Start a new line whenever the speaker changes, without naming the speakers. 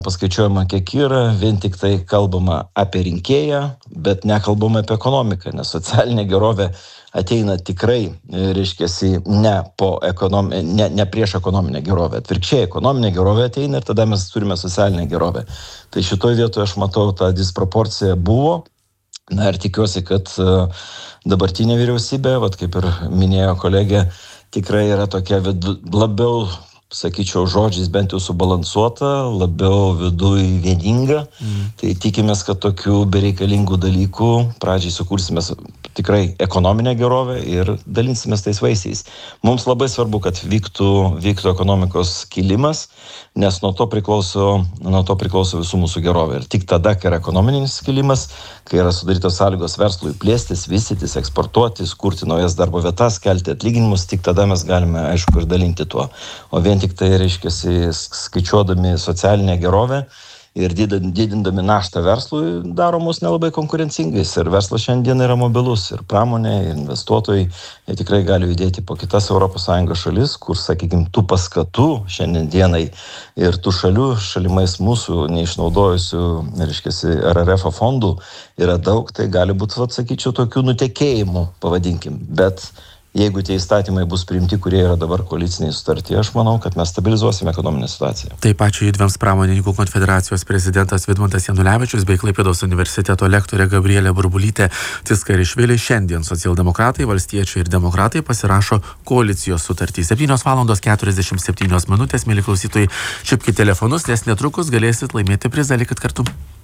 paskaičiuojama kiek yra, vien tik tai kalbama apie rinkėją, bet nekalbama apie ekonomiką, nes socialinė gerovė ateina tikrai, reiškiasi, ne prieš ekonominę gerovę. Atvirkščiai, ekonominė gerovė ateina ir tada mes turime socialinę gerovę. Tai šitoj vietoje aš matau, ta disproporcija buvo. Na ir tikiuosi, kad dabartinė vyriausybė, kaip ir minėjo kolegė, tikrai yra tokia labiau, sakyčiau, žodžiais bent jau subalansuota, labiau viduj vieninga. Tai tikimės, kad tokių bereikalingų dalykų pradžiai sukursime tikrai ekonominę gerovę ir dalinsimės tais vaisiais. Mums labai svarbu, kad vyktų ekonomikos kilimas, nes nuo to priklauso visų mūsų gerovė. Ir tik tada, kai yra ekonominis kilimas, kai yra sudarytos sąlygos verslui plėstis, vystytis, eksportuoti, kurti naujas darbo vietas, kelti atlyginimus, tik tada mes galime, aišku, ir dalinti tuo. O vien tik tai reiškiasi skaičiuodami socialinę gerovę ir didindami naštą verslui daro mus nelabai konkurencingais. Ir verslas šiandien yra mobilus, ir pramonė, ir investuotojai tikrai gali judėti po kitas ES šalis, kur, sakykime, tų paskatų šiandien dienai ir tų šalimais mūsų neišnaudojusių, reiškiasi, RRF fondų yra daug, tai gali būti, sakyčiau, tokių nutekėjimų, pavadinkim. Bet jeigu tie įstatymai bus priimti, kurie yra dabar koaliciniai sutartyje, aš manau, kad mes stabilizuosime ekonominę situaciją.
Taip, ačiū Judviems pramonininkų konfederacijos prezidentas Vidmantas Janulevičius bei Klaipėdos universiteto lektorė Gabrielė Burbulytė Ciskarišvili. Šiandien socialdemokratai, valstiečiai ir demokratai pasirašo koalicijos sutartį. 7:47 minutės, mieli klausytojai, čiupkite telefonus, nes netrukus galėsit laimėti prizą, likit kartu.